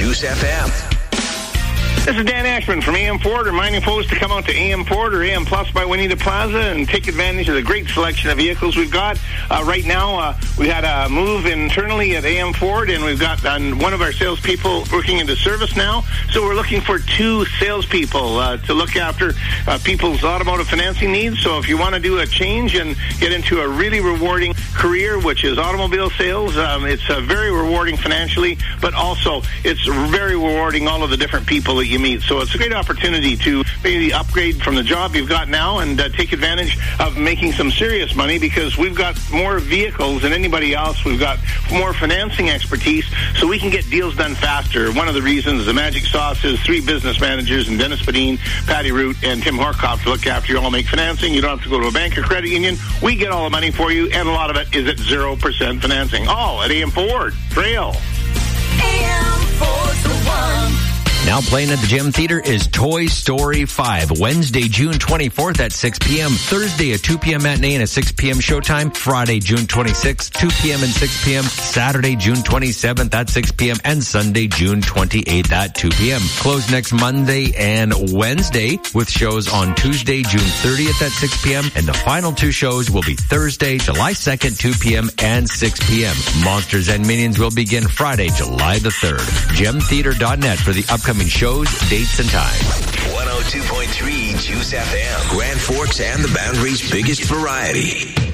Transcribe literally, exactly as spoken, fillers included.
Juice F M. This is Dan Ashman from A M Ford, reminding folks to come out to A M Ford or A M Plus by Juanita Plaza and take advantage of the great selection of vehicles we've got. Uh, right now, uh, we had a move internally at A M Ford, and we've got uh, one of our salespeople working into service now. So we're looking for two salespeople uh, to look after uh, people's automotive financing needs. So if you want to do a change and get into a really rewarding career, which is automobile sales, um, it's uh, very rewarding financially, but also it's very rewarding all of the different people that you meet. So it's a great opportunity to maybe upgrade from the job you've got now and uh, take advantage of making some serious money, because we've got more vehicles than anybody else. We've got more financing expertise, so we can get deals done faster. One of the reasons the magic sauce is three business managers, and Dennis Badin, Patty Root, and Tim Horkoff to look after you all make financing. You don't have to go to a bank or credit union. We get all the money for you, and a lot of it is at zero percent financing. All at A M Ford. Trail. A M Ford's the one. Now playing at the Gem Theater is Toy Story five, Wednesday, June twenty-fourth at six p.m., Thursday at two p.m. matinee and a six p.m. showtime, Friday, June twenty-sixth, two p.m. and six p.m., Saturday, June twenty-seventh at six p.m., and Sunday, June twenty-eighth at two p.m. Closed next Monday and Wednesday, with shows on Tuesday, June thirtieth at six p.m., and the final two shows will be Thursday, July second, two p.m. and six p.m. Monsters and Minions will begin Friday, July the third. gem theater dot net for the upcoming shows, dates, and times. one oh two point three Juice F M. Grand Forks and the Boundary's biggest variety.